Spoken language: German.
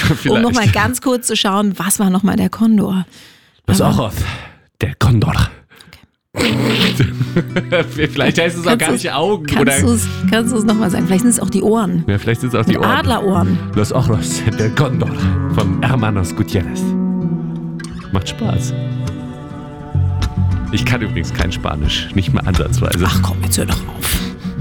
Um nochmal ganz kurz zu schauen, was war nochmal der Kondor? Los Ojos, der Kondor. Vielleicht heißt es auch gar nicht Augen. Kannst du es nochmal sagen? Vielleicht sind es auch die Ohren. Ja, vielleicht sind es auch die Ohren. Adlerohren. Los Ojos, der Kondor von Hermanos Gutierrez. Macht Spaß. Ich kann übrigens kein Spanisch, nicht mal ansatzweise. Ach komm, jetzt hör doch auf.